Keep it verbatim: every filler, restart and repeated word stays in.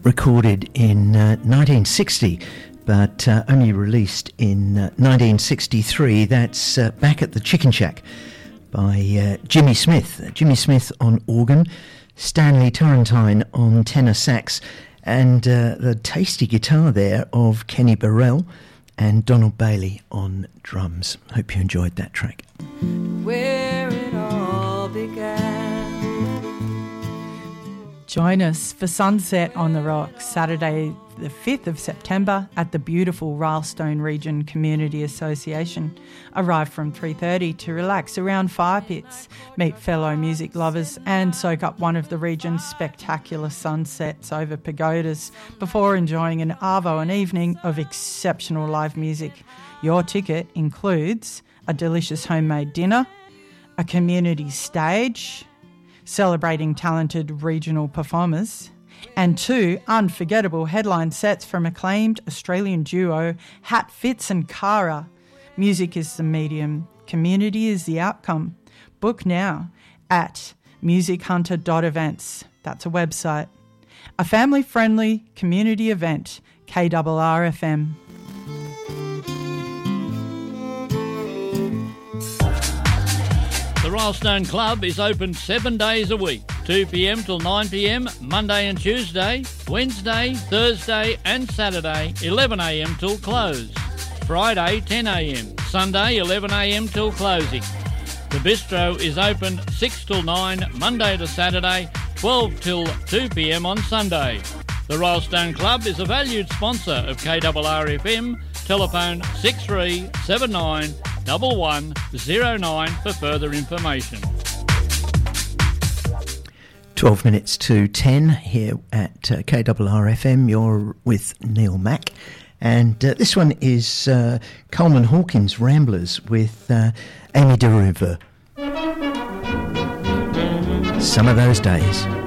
recorded in uh, nineteen sixty, but uh, only released in uh, nineteen sixty-three. That's uh, Back at the Chicken Shack by uh, Jimmy Smith. Jimmy Smith on organ, Stanley Turrentine on tenor sax, and uh, the tasty guitar there of Kenny Burrell and Donald Bailey on drums. Hope you enjoyed that track. Where it all began. Join us for Sunset on the Rocks, Saturday the fifth of September at the beautiful Rylstone Region Community Association. Arrive from three thirty to relax around fire pits, meet fellow music lovers and soak up one of the region's spectacular sunsets over pagodas before enjoying an arvo and evening of exceptional live music. Your ticket includes a delicious homemade dinner, a community stage celebrating talented regional performers, and two unforgettable headline sets from acclaimed Australian duo Hat Fitz and Cara. Music is the medium, community is the outcome. Book now at music hunter dot events. That's a website. A family-friendly community event, K R R F M. The Rylstone Club is open seven days a week, two p.m. till nine p.m, Monday and Tuesday, Wednesday, Thursday and Saturday, eleven a.m. till close, Friday, ten a.m, Sunday, eleven a.m. till closing. The bistro is open six till nine, Monday to Saturday, twelve till two p.m. on Sunday. The Rylstone Club is a valued sponsor of K R R F M. Telephone six three seven nine one one zero nine for further information. twelve minutes to ten here at uh, K R R F M. You're with Neil Mack. And uh, this one is uh, Coleman Hawkins Ramblers with uh, Amy DeRuver. Some of those days.